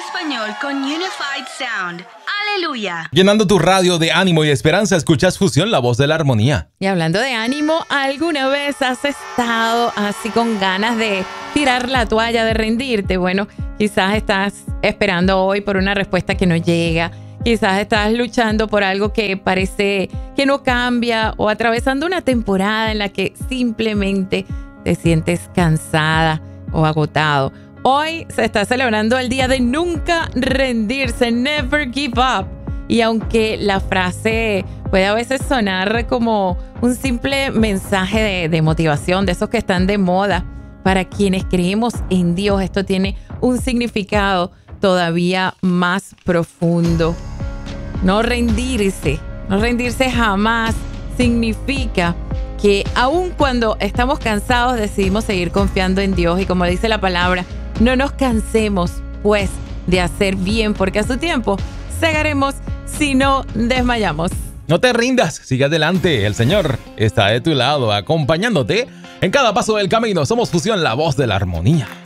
español con Unified Sound. ¡Aleluya! Llenando tu radio de ánimo y esperanza, escuchas Fusión, la voz de la armonía. Y hablando de ánimo, ¿alguna vez has estado así con ganas de tirar la toalla, de rendirte? Bueno, quizás estás esperando hoy por una respuesta que no llega. Quizás estás luchando por algo que parece que no cambia o atravesando una temporada en la que simplemente te sientes cansada o agotado. Hoy se está celebrando el día de nunca rendirse, never give up. Y aunque la frase puede a veces sonar como un simple mensaje de motivación, de esos que están de moda, para quienes creemos en Dios, esto tiene un significado todavía más profundo. No rendirse jamás significa que aun cuando estamos cansados decidimos seguir confiando en Dios. Y como dice la palabra, no nos cansemos pues de hacer bien, porque a su tiempo segaremos si no desmayamos. No te rindas, sigue adelante. El Señor está de tu lado, acompañándote en cada paso del camino. Somos Fusión, la voz de la armonía.